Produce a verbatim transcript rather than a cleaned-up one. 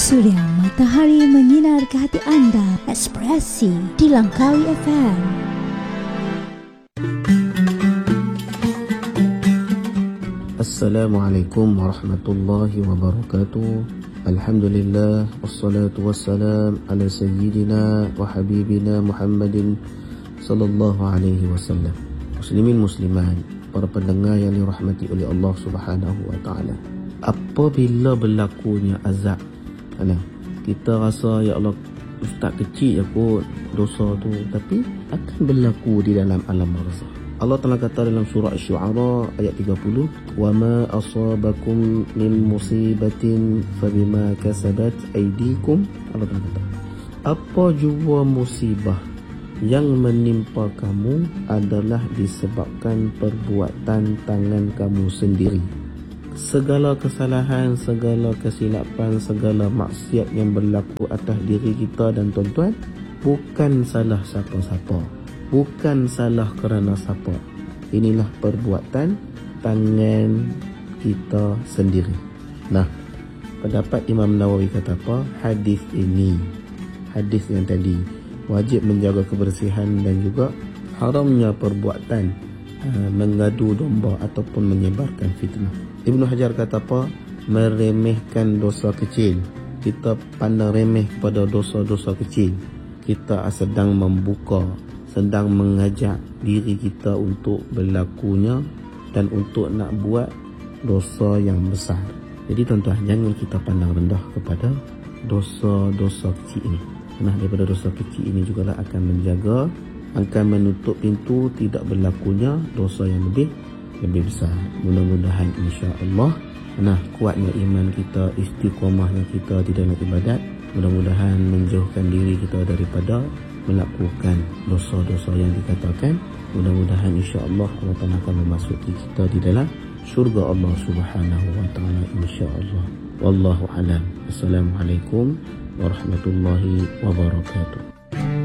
Surya matahari menyinar ke hati anda. Ekspresi di Langkawi F M. Assalamualaikum warahmatullahi wabarakatuh. Alhamdulillah, wassalatu wassalam ala sayyidina wa habibina Muhammadin sallallahu alaihi wasallam. Muslimin muslimat, para pendengar yang dirahmati oleh Allah Subhanahu wa taala. Apabila berlakunya azab, ana kita rasa ya Allah, ustaz kecil je kot dosa tu, tapi akan berlaku di dalam alam barzakh. Allah Taala kata dalam surah Asy-Syu'ara ayat tiga puluh, "Wa ma asabakum min musibatin fabima kasabat aydikum." Allah Taala kata, apa jua musibah yang menimpa kamu adalah disebabkan perbuatan tangan kamu sendiri. Segala kesalahan, segala kesilapan, segala maksiat yang berlaku atas diri kita dan tuan-tuan, bukan salah siapa-siapa, bukan salah kerana siapa. Inilah perbuatan tangan kita sendiri. Nah, pendapat Imam Nawawi kata apa? Hadis ini, hadis yang tadi, wajib menjaga kebersihan dan juga haramnya perbuatan uh, mengadu domba ataupun menyebarkan fitnah. Ibnu Hajar kata apa? Meremehkan dosa kecil. Kita pandang remeh kepada dosa-dosa kecil. Kita sedang membuka, sedang mengajak diri kita untuk berlakunya dan untuk nak buat dosa yang besar. Jadi tuan-tuan, jangan kita pandang rendah kepada dosa-dosa kecil ini. Karena daripada dosa kecil ini jugalah akan menjaga, akan menutup pintu tidak berlakunya dosa yang lebih lebih besar. Mudah-mudahan insya-Allah, nah, kuatnya iman kita, istiqamahnya kita di dalam ibadat, mudah-mudahan menjauhkan diri kita daripada melakukan dosa-dosa yang dikatakan. Mudah-mudahan insya-Allah Allah Taala akan memasuki kita di dalam syurga Allah Subhanahu wa taala insya-Allah. Wallahu a'lam. Assalamualaikum warahmatullahi wabarakatuh.